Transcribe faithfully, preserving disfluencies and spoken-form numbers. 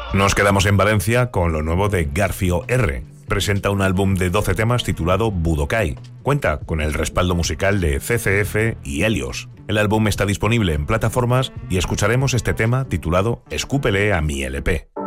Nos quedamos en Valencia con lo nuevo de Garfio R. Presenta un álbum de doce temas titulado Budokai. Cuenta con el respaldo musical de C C F y Helios. El álbum está disponible en plataformas y escucharemos este tema titulado Escúpele a mi L P.